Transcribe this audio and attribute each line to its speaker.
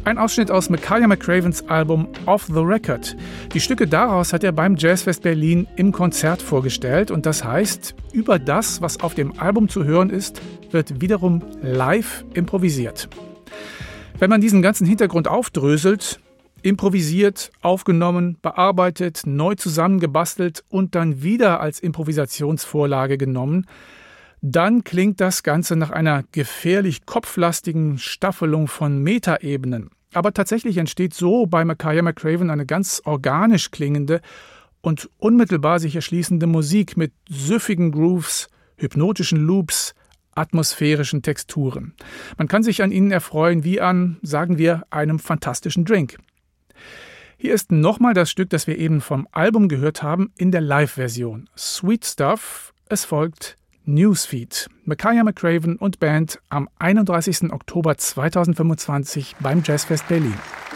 Speaker 1: Ein Ausschnitt aus Makaya McCravens Album Off the Record. Die Stücke daraus hat er beim Jazzfest Berlin im Konzert vorgestellt. Und das heißt, über das, was auf dem Album zu hören ist, wird wiederum live improvisiert. Wenn man diesen ganzen Hintergrund aufdröselt, improvisiert, aufgenommen, bearbeitet, neu zusammengebastelt und dann wieder als Improvisationsvorlage genommen, dann klingt das Ganze nach einer gefährlich kopflastigen Staffelung von Metaebenen. Aber tatsächlich entsteht so bei Makaya McCraven eine ganz organisch klingende und unmittelbar sich erschließende Musik mit süffigen Grooves, hypnotischen Loops, atmosphärischen Texturen. Man kann sich an ihnen erfreuen wie an, sagen wir, einem fantastischen Drink. Hier ist nochmal das Stück, das wir eben vom Album gehört haben, in der Live-Version. Sweet Stuff, es folgt Newsfeed. Makaya McCraven und Band am 31. Oktober 2025 beim Jazzfest Berlin.